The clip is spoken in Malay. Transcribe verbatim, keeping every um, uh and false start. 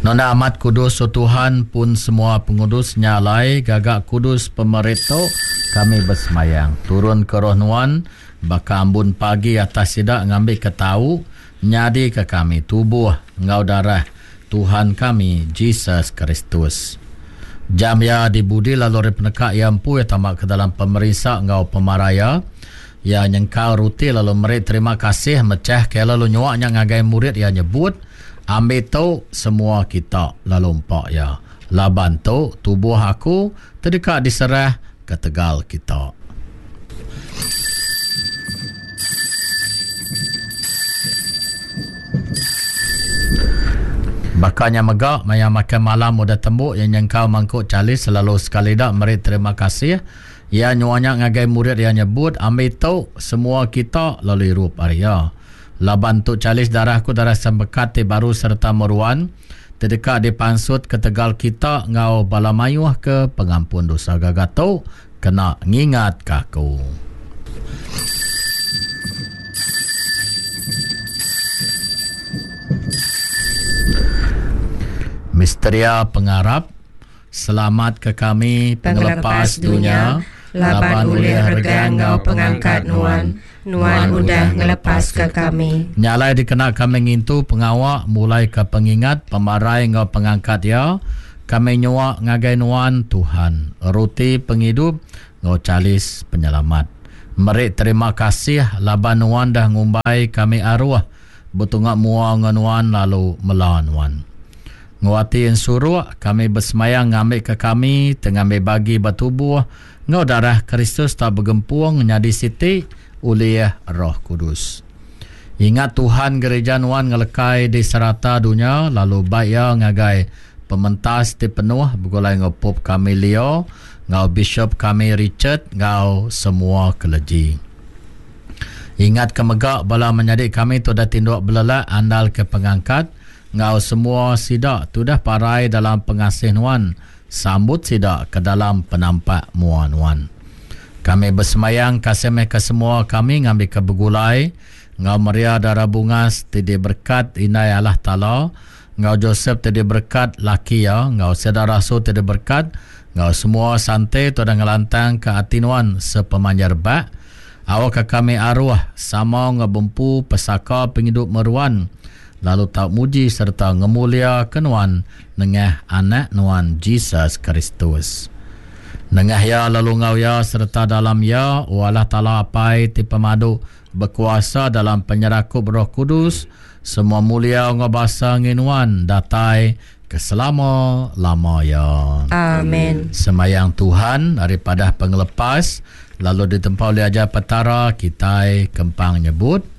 Nona amat kudus o Tuhan pun semua pengudus nyalai gagak kudus pemerintah kami bersemayang turun ke roh nuan baka ambun pagi atas sidak ngambil ke tahu nyadi ke kami tubuh ngau darah Tuhan kami Jesus Kristus. Jam ya dibudi lalu repneka yang pu ya tamak ke dalam pemerisa ngau pemaraya ya nyengkau ruti lalu meri terima kasih mecah ke lalu nyuaknya ngagai murid ya nyebut ambil tu semua kita lalu empak ya. Laban tu tubuh aku terdekat diserah ke tegal kita. Bakanya megak maya makan malam udah tembuk yang nyengkau mangkuk calis selalu sekali dak meri terima kasih. Ya nyuanya ngagai murid yang nyebut ambil tu semua kita lalu rup Arya. Laban tu calis darahku darah sembekati baru serta meruan terdekat di pansut ke tegal kita ngau balamayuh ke pengampun dosa gagato kena ngingat kaku. Misteria pengarap selamat ke kami pengelepas dunia laban ulih rega ngau pengangkat nuan Nuan udah ngelepas ke kami. Nyalai dikena kami ngintu pengawak mulai ke pengingat pemarai ngau pengangkat ya. Kami nyuak ngagai nuan Tuhan. Ruti penghidup ngau calis penyelamat. Merik terima kasih laban nuan dah ngumbai kami arwah. Betungak mua nganuan lalu melawan nuan. Nguati yang suruh kami bersemayang ngambil ke kami tengambil bagi batubuh ngau darah Kristus tak bergempuang nyadi siti oleh Roh Kudus. Ingat Tuhan gereja nuan ngelekai di serata dunia lalu baik ngagai pementas di penuh begulai ngau Pop kami Leo ngau Bishop kami Richard ngau semua keleji. Ingat kemegak bala menyadik kami tu dah tinduk belelak andal ke pengangkat ngau semua sidak tu dah parai dalam pengasih nuan sambut sidak ke dalam penampak muan nuan. Kami bersemayang kasih ke semua kami ngambil ke begulai ngau Maria darah bungas tidak berkat inai Allah Ta'ala ngau Joseph tidak berkat laki ya ngau saudara rasul tidak berkat ngau semua santai tu dah ngelantang ke atinuan sepemanjar bak awak ke kami arwah sama ngebempu pesaka penghidup meruan lalu tak muji serta ngemulia kenuan nengah anak nuan Jesus Kristus. Nengah ya lalu ngau ya serta dalam ya Allah Ta'ala apai ti pemadu berkuasa dalam penyerakup Roh Kudus semua mulia ngau basa nginuan datai keselama lama ya. Amin. Semayang Tuhan daripada pengelepas lalu ditempau oleh ajar petara kita kempang nyebut